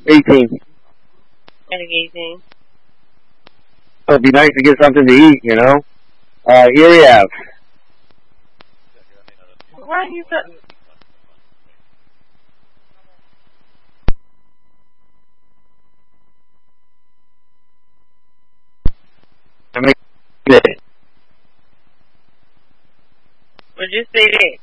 18. Medic 18. So it'd be nice to get something to eat, you know? Here we have. Why are you so... Well, just say that.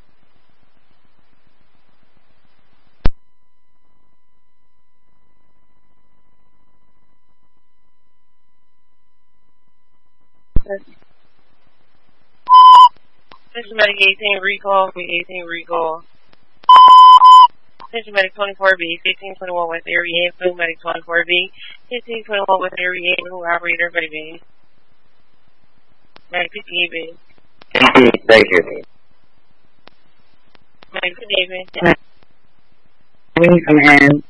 Attention Medic 18 recall, B18 recall. Attention Medic 24B, 1521 West Area 8, Blue Medic 24B, 1521 West Area 8, Blue Operator, Medic B. Medic 58B. Thank you. Medic 58B. Some hands.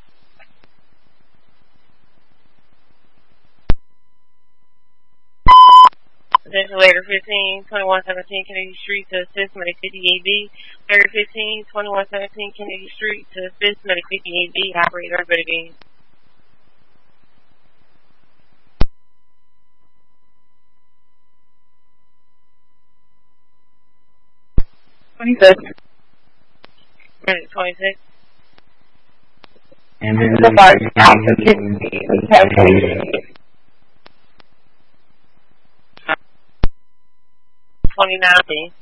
Attention Later 15, 2117 Kennedy Street to assist Medic 58B. Later 15, 2117 Kennedy Street to assist Medic 58B. Operator, Medic B. 26. Medic 26. And then the bar out of 50. 29B.